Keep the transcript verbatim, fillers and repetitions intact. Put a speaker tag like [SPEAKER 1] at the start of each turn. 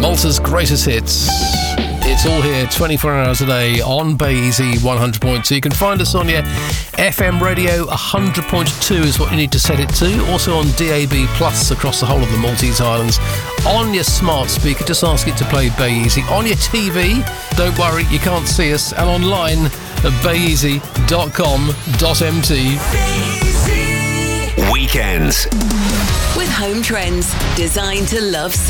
[SPEAKER 1] Malta's greatest hits. It's all here twenty-four hours a day on Bay Easy one hundred point two. You can find us on your F M radio. one hundred point two is what you need to set it to. Also on D A B Plus across the whole of the Maltese Islands. On your smart speaker, just ask it to play Bay Easy. On your T V, don't worry, you can't see us. And online at bay easy dot com dot m t.
[SPEAKER 2] Weekends
[SPEAKER 3] with Home Trends, designed to love